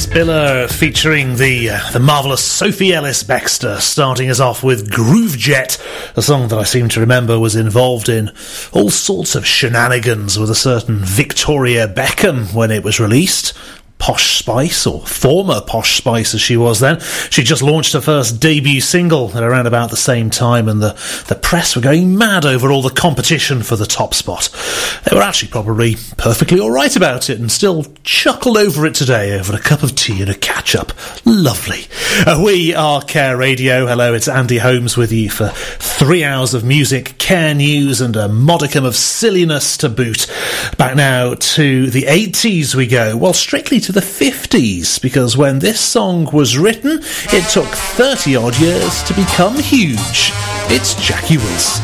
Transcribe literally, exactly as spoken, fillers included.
Spiller featuring the uh, the marvellous Sophie Ellis-Bextor, starting us off with Groove Jet, a song that I seem to remember was involved in all sorts of shenanigans with a certain Victoria Beckham when it was released. Posh Spice, or former Posh Spice as she was then. She just launched her first debut single at around about the same time, and the, the press were going mad over all the competition for the top spot. They were actually probably perfectly alright about it, and still chuckle over it today over a cup of tea and a catch-up. Lovely. Uh, we are Care Radio. Hello, it's Andy Holmes with you for three hours of music, Care news, and a modicum of silliness to boot. Back now to the eighties we go. Well, strictly to the fifties, because when this song was written, it took thirty odd years to become huge. It's Jackie Wilson.